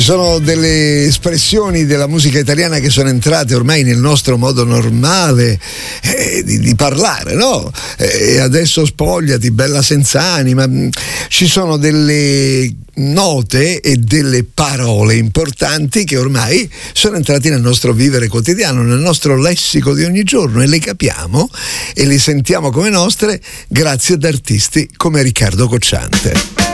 Sono delle espressioni della musica italiana che sono entrate ormai nel nostro modo normale di parlare, no? E adesso spogliati, bella senz'anima. Ci sono delle note e delle parole importanti che ormai sono entrate nel nostro vivere quotidiano, nel nostro lessico di ogni giorno, e le capiamo e le sentiamo come nostre grazie ad artisti come Riccardo Cocciante.